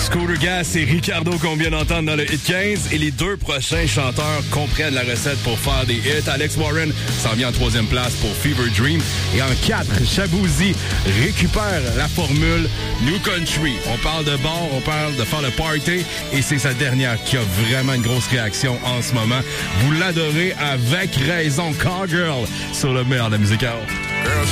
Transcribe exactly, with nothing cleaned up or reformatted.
Scooter Gas et Ricardo qu'on vient d'entendre dans le Hit quinze. Et les deux prochains chanteurs comprennent la recette pour faire des hits. Alex Warren s'en vient en troisième place pour Fever Dream. Et en quatre, Shaboozey récupère la formule New Country. On parle de bar, on parle de faire le party. Et c'est sa dernière qui a vraiment une grosse réaction en ce moment. Vous l'adorez avec raison. Cowgirl sur le meilleur de la musique.